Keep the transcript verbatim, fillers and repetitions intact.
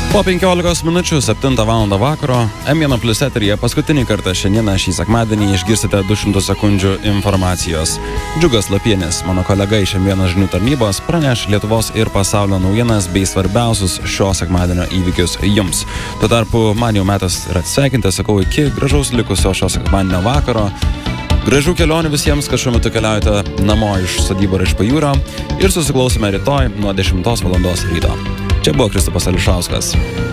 Po penkiolikos minučių septintą valandą vakaro M vienas Plus eteryje paskutinį kartą šiandieną šį sekmadienį išgirsite du šimtus sekundžių informacijos. Džiugas Lapienis, mano kolega iš M vienas žinių tarnybos, praneš Lietuvos ir pasaulio naujienas bei svarbiausius šio sekmadienio įvykius jums. Tuo tarpu man jau metas ir atsisveikinti, sakau iki gražaus likusio šio sekmadienio vakaro. Gražių kelionių visiems, kad šiuo metu keliaujate namo iš sodybų ar iš pajūrio ir susiklausime rytoj nuo dešimtos valandos ryto. Čia buvo Kristupas Ališauskas.